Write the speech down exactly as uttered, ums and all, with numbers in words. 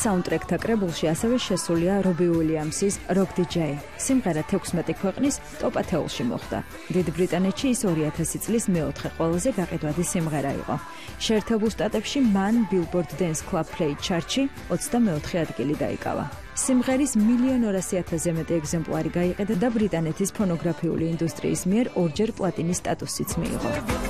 საუნდტრეკთა კრებულში ასევე შესულია რობი უილიამსის Rock დი ჯეი. სიმღერა თექვსმეტი ქვეყნის ტოპ ათეულში მოხვდა. დიდ ბრიტანეთში ის ორი ათასი წლის მეოთხე ყველაზე გაყიდვადი სიმღერა იყო. შეერთებულ შტატებში მან Billboard Dance Club Play Chart-ში ოცდამეოთხე ადგილი დაიკავა. სიმღერის მილიონ ორასი ათასზე მეტი ეგზემპლარი გაიყიდა და ბრიტანეთის ფონოგრაფიული ინდუსტრიის მიერ ორჯერ პლატინის სტატუსიც მიიღო.